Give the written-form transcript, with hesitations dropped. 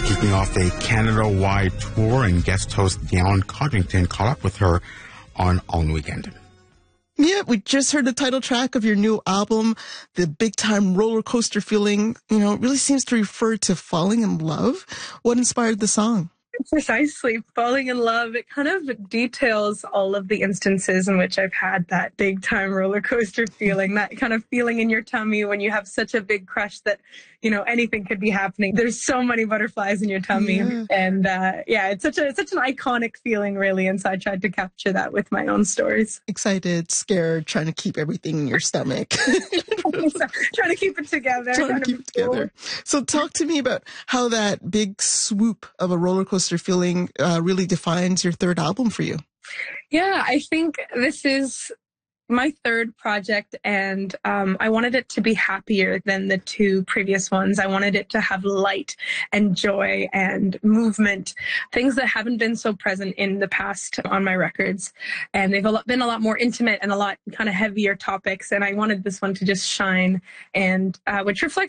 kicking off a Canada-wide tour, and guest host Dion Codrington caught up with her on All New Weekend. Yeah, we just heard the title track of your new album, the big-time roller coaster feeling. You know, it really seems to refer to falling in love. What inspired the song? Precisely. Falling in love. It kind of details all of the instances in which I've had that big time roller coaster feeling, that kind of feeling in your tummy when you have such a big crush that, you know, anything could be happening. There's so many butterflies in your tummy. Yeah. And it's such an iconic feeling, really. And so I tried to capture that with my own stories. Excited, scared, trying to keep everything in your stomach. Trying to keep it together. Trying to keep it together. So talk to me about how that big swoop of a roller coaster feeling really defines your third album for you. Yeah, I think this is my third project, and I wanted it to be happier than the two previous ones. I wanted it to have light and joy and movement, things that haven't been so present in the past on my records. And they've been a lot more intimate and a lot kind of heavier topics. And I wanted this one to just shine, and which reflects